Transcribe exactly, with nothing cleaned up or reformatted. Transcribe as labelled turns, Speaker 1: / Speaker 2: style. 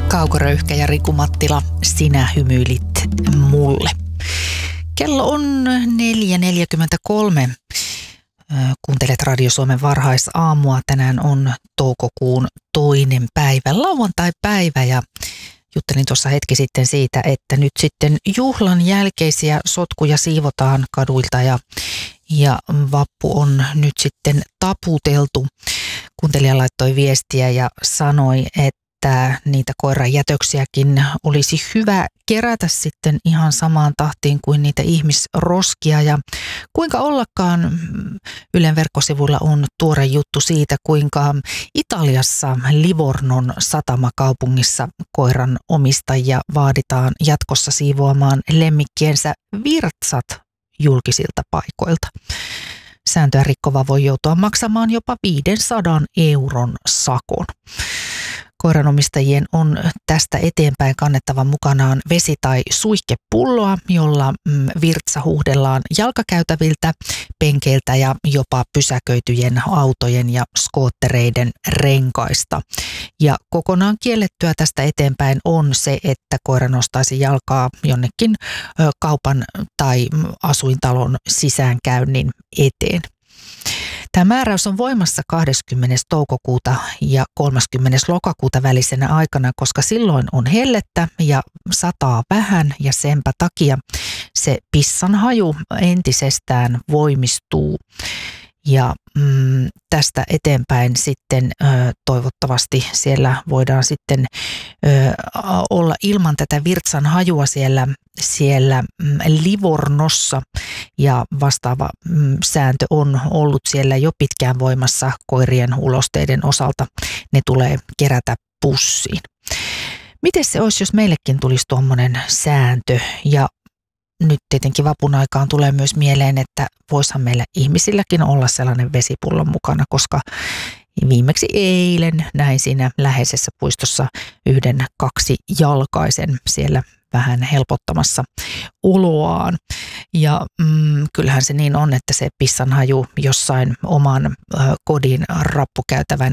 Speaker 1: Kaukoröyhkä ja Riku Mattila, sinä hymyilit mulle. Kello on neljä neljäkymmentäkolme. Kuuntelet Radio Suomen varhaisaamua. Tänään on toukokuun toinen päivä, lauantai-päivä, ja juttelin tuossa hetki sitten siitä, että nyt sitten juhlan jälkeisiä sotkuja siivotaan kaduilta ja, ja vappu on nyt sitten taputeltu. Kuuntelija laittoi viestiä ja sanoi, että että niitä koiran jätöksiäkin olisi hyvä kerätä sitten ihan samaan tahtiin kuin niitä ihmisroskia. Ja kuinka ollakaan, Ylen verkkosivuilla on tuore juttu siitä, kuinka Italiassa Livornon satamakaupungissa koiran omistajia vaaditaan jatkossa siivoamaan lemmikkiensä virtsat julkisilta paikoilta. Sääntöä rikkova voi joutua maksamaan jopa viisisataa euron sakon. Koiranomistajien on tästä eteenpäin kannettava mukanaan vesi- tai suihkepulloa, jolla virtsa huuhdellaan jalkakäytäviltä, penkeiltä ja jopa pysäköityjen autojen ja skoottereiden renkaista. Ja kokonaan kiellettyä tästä eteenpäin on se, että koira nostaisi jalkaa jonnekin kaupan tai asuintalon sisäänkäynnin eteen. Tämä määräys on voimassa kahdeskymmenes toukokuuta ja kolmaskymmenes lokakuuta välisenä aikana, koska silloin on hellettä ja sataa vähän ja senpä takia se pissan haju entisestään voimistuu. Ja mm, tästä eteenpäin sitten ö, toivottavasti siellä voidaan sitten ö, olla ilman tätä virtsan hajua siellä, siellä mm, Livornossa. Ja vastaava mm, sääntö on ollut siellä jo pitkään voimassa koirien ulosteiden osalta. Ne tulee kerätä pussiin. Miten se olisi, jos meillekin tulisi tuommoinen sääntö? Ja nyt tietenkin vapun aikaan tulee myös mieleen, että voisihan meillä ihmisilläkin olla sellainen vesipullo mukana, koska viimeksi eilen näin siinä läheisessä puistossa yhden kaksi jalkaisen siellä vähän helpottamassa oloaan. Ja mm, kyllähän se niin on, että se pissanhaju jossain oman ö, kodin rappukäytävän